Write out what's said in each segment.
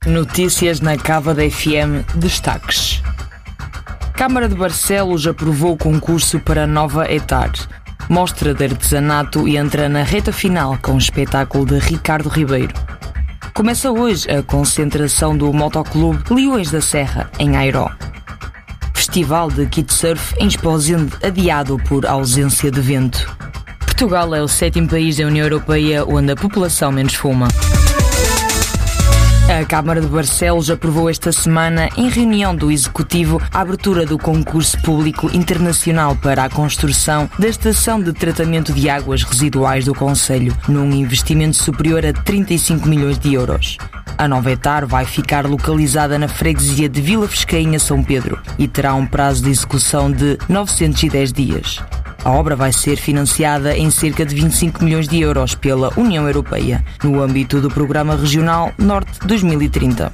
Notícias na Cávado FM. Destaques. Câmara de Barcelos aprovou o concurso para a nova ETAR. Mostra de artesanato e entra na reta final com o espetáculo de Ricardo Ribeiro. Começa hoje a concentração do Motoclube Leões da Serra, em Airó. Festival de Kitesurf em Esposende adiado por ausência de vento. Portugal é o 7º país da União Europeia onde a população menos fuma. A Câmara de Barcelos aprovou esta semana, em reunião do Executivo, a abertura do concurso público internacional para a construção da estação de tratamento de águas residuais do concelho, num investimento superior a 35 milhões de euros. A nova ETAR vai ficar localizada na freguesia de Vila Frescainha, São Pedro, e terá um prazo de execução de 910 dias. A obra vai ser financiada em cerca de 25 milhões de euros pela União Europeia, no âmbito do Programa Regional Norte 2030.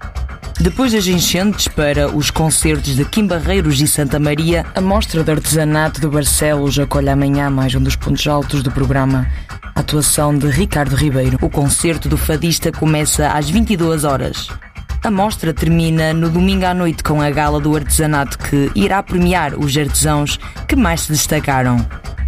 Depois das enchentes para os concertos de Quimbarreiros e Santa Maria, a Mostra de Artesanato de Barcelos acolhe amanhã mais um dos pontos altos do programa, a atuação de Ricardo Ribeiro. O concerto do fadista começa às 22 horas. A mostra termina no domingo à noite com a Gala do Artesanato, que irá premiar os artesãos que mais se destacaram.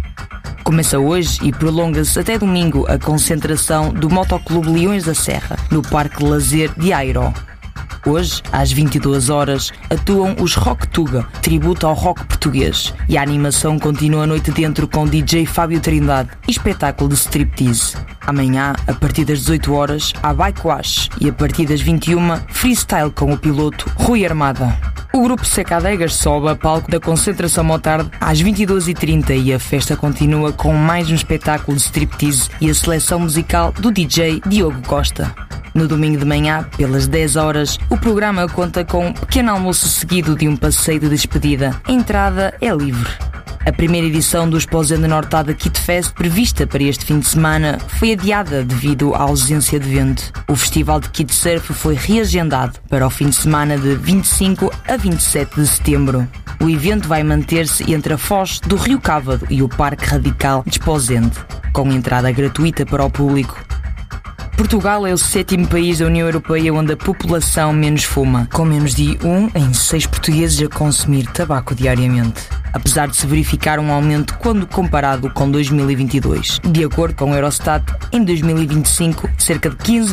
Começa hoje e prolonga-se até domingo a concentração do Motoclube Leões da Serra, no Parque de Lazer de Airó. Hoje, às 22 horas, atuam os Rock Tuga, tributo ao rock português, e a animação continua a noite dentro com o DJ Fábio Trindade e espetáculo de striptease. Amanhã, a partir das 18 horas, há Bike Wash e a partir das 21, freestyle com o piloto Rui Armada. O grupo Secadegas sobe a palco da concentração Motard às 22h30 e a festa continua com mais um espetáculo de striptease e a seleção musical do DJ Diogo Costa. No domingo de manhã, pelas 10 horas, o programa conta com um pequeno almoço seguido de um passeio de despedida. A entrada é livre. A primeira edição do Esposende Nortada Kit Fest, prevista para este fim de semana, foi adiada devido à ausência de vento. O Festival de Kitesurf foi reagendado para o fim de semana de 25 a 27 de setembro. O evento vai manter-se entre a foz do Rio Cávado e o Parque Radical de Esposende, com entrada gratuita para o público. Portugal é o 7º país da União Europeia onde a população menos fuma, com menos de 1 em 6 portugueses a consumir tabaco diariamente, apesar de se verificar um aumento quando comparado com 2022. De acordo com o Eurostat, em 2025, cerca de 15